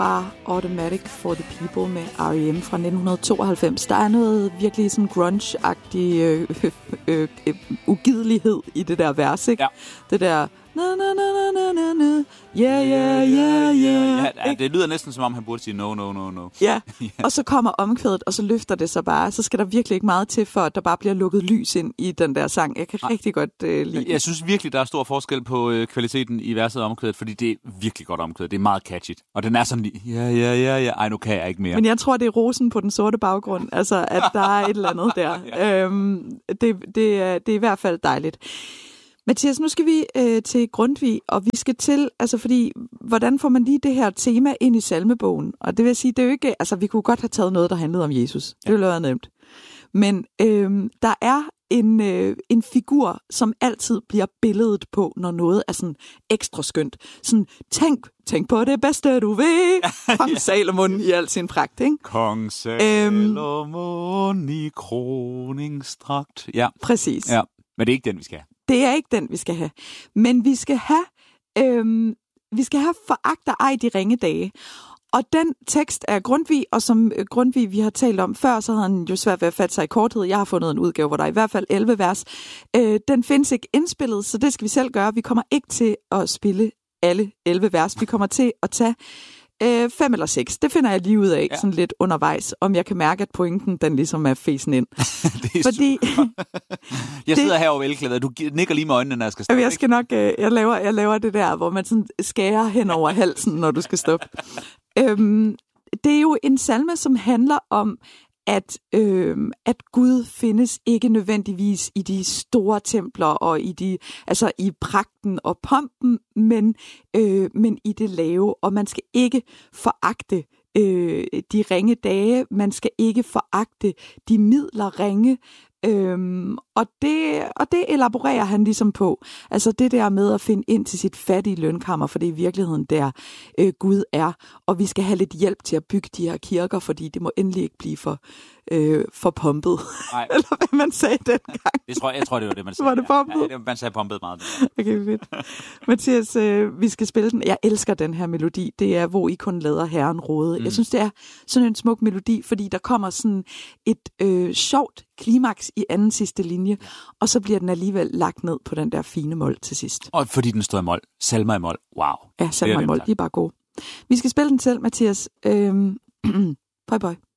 var Automatic for the People med R.E.M. fra 1992. Der er noget virkelig sådan grunge-agtig ugidelighed i det der vers, ikke? Ja. Det der na na na na na na ja. Det lyder næsten som om han burde sige no. Ja, og så kommer omkvædet, og så løfter det sig bare. Så skal der virkelig ikke meget til, for at der bare bliver lukket lys ind i den der sang. Jeg kan rigtig godt lide. Jeg synes virkelig, der er stor forskel på kvaliteten i verset og omkvædet, fordi det er virkelig godt omkvædet. Det er meget catchy. Og den er sådan, ja. Ej, nu kan jeg ikke mere. Men jeg tror, det er rosen på den sorte baggrund. Altså, at der er et eller andet der. Det er i hvert fald dejligt. Mathias, nu skal vi til Grundtvig, og vi skal til, altså fordi, hvordan får man lige det her tema ind i salmebogen? Og det vil sige, det er jo ikke, altså vi kunne godt have taget noget, der handlede om Jesus. Det ville være nemt. Men der er en figur, som altid bliver billedet på, når noget er sådan ekstra skønt. Sådan, tænk på det bedste, du ved. Kong Salomon i al sin pragt, ikke? Kong Salomon i kroningsdragt. Ja. Præcis. Ja, men det er ikke den, vi skal have. Det er ikke den, vi skal have. Men vi skal have foragt og ej de ringe dage. Og den tekst er Grundtvig, og som Grundtvig, vi har talt om før, så havde han jo svært ved at fatte sig i korthed. Jeg har fundet en udgave, hvor der er i hvert fald 11 vers. Den findes ikke indspillet, så det skal vi selv gøre. Vi kommer ikke til at spille alle 11 vers. Vi kommer til at tage 5 eller 6. Det finder jeg lige ud af, sådan lidt undervejs, om jeg kan mærke, at pointen, den ligesom er fesen ind. Det er fordi jeg sidder her over velklædet, du nikker lige med øjnene, når jeg skal stoppe. Jeg skal nok, jeg laver det der, hvor man sådan skærer hen over halsen, når du skal stoppe. Det er jo en salme, som handler om, at Gud findes ikke nødvendigvis i de store templer og i pragten og pompen, men i det lave. Og man skal ikke foragte de ringe dage, man skal ikke foragte de midler ringe. Og det elaborerer han ligesom på. Altså det der med at finde ind til sit fattige lønkammer, for det er i virkeligheden der Gud er. Og vi skal have lidt hjælp til at bygge de her kirker, fordi det må endelig ikke blive for pompet. Eller hvad man sagde dengang. Jeg tror, det var det, man sagde. Var det pompet? Ja, man sagde pompet meget. Okay, fedt. Mathias, vi skal spille den. Jeg elsker den her melodi. Det er, hvor I kun lader Herren råde. Jeg synes, det er sådan en smuk melodi, fordi der kommer sådan et sjovt klimaks i anden sidste linje, og så bliver den alligevel lagt ned på den der fine mol til sidst. Og fordi den står i mol. Salmer i mol. Wow. Ja, salmer i mol. De er bare gode. Vi skal spille den selv, Mathias. Bye bye.